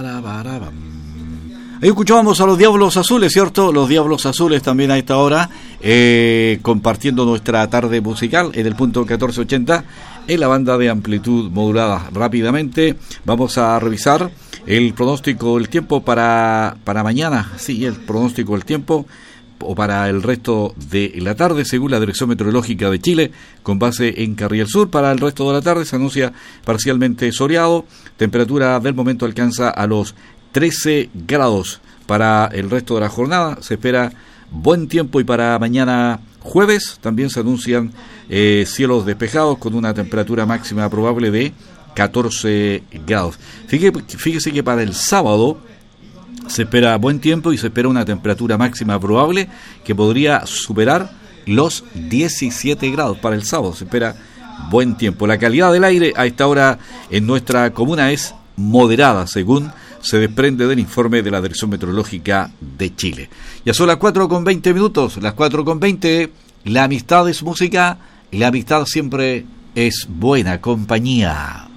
Ahí escuchábamos a los Diablos Azules, ¿cierto? Los Diablos Azules también a esta hora, compartiendo nuestra tarde musical en el punto 1480 en la banda de amplitud modulada. Rápidamente vamos a revisar el pronóstico del tiempo para mañana. Sí, el pronóstico del tiempo o para el resto de la tarde, según la Dirección Meteorológica de Chile, con base en Carriel Sur. Para el resto de la tarde se anuncia parcialmente soleado, temperatura del momento alcanza a los 13 grados. Para el resto de la jornada se espera buen tiempo, y para mañana jueves también se anuncian cielos despejados con una temperatura máxima probable de 14 grados. Fíjese que para el sábado se espera buen tiempo y se espera una temperatura máxima probable que podría superar los 17 grados. Para el sábado se espera buen tiempo. La calidad del aire a esta hora en nuestra comuna es moderada, según se desprende del informe de la Dirección Meteorológica de Chile. Ya son las 4:20, las 4:20. La amistad es música y la amistad siempre es buena compañía.